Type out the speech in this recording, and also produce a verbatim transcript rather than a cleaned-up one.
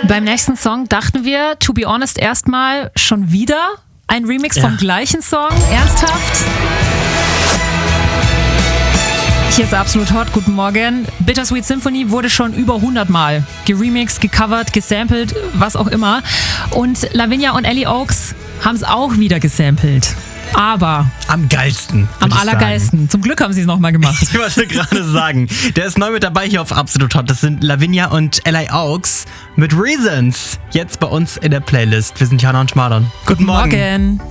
Beim nächsten Song dachten wir, to be honest, erstmal schon wieder ein Remix ja. vom gleichen Song. Ernsthaft? Hier ist Absolut Hot. Guten Morgen. Bittersweet Symphony wurde schon über hundert Mal geremixed, gecovert, gesampelt, was auch immer. Und Lavinia und Ellie Oaks haben es auch wieder gesampelt. Aber am geilsten. Am allergeilsten. Sagen. Zum Glück haben sie es nochmal gemacht. Ich wollte gerade sagen, der ist neu mit dabei hier auf Absolut Hot. Das sind Lavinia und Ellie Oaks mit Reasons. Jetzt bei uns in der Playlist. Wir sind Jana und Schmadon. Guten Morgen. Morgen.